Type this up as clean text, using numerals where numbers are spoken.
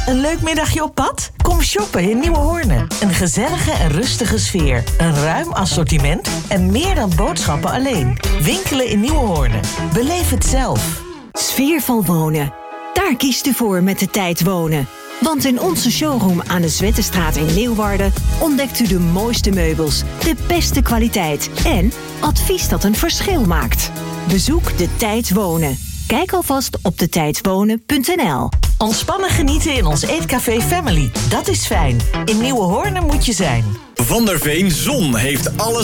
Een leuk middagje op pad? Kom shoppen in Nieuwe Hoornen. Een gezellige en rustige sfeer. Een ruim assortiment en meer dan boodschappen alleen. Winkelen in Nieuwe Hoornen. Beleef het zelf. Sfeervol wonen. Daar kiest u voor met de Tijd Wonen. Want in onze showroom aan de Zwettenstraat in Leeuwarden ontdekt u de mooiste meubels, de beste kwaliteit en advies dat een verschil maakt. Bezoek de Tijd Wonen. Kijk alvast op detijdwonen.nl. Ontspannen genieten in ons eetcafé Family. Dat is fijn. In Nieuwe Hoornen moet je zijn. Van der Veen Zon heeft alles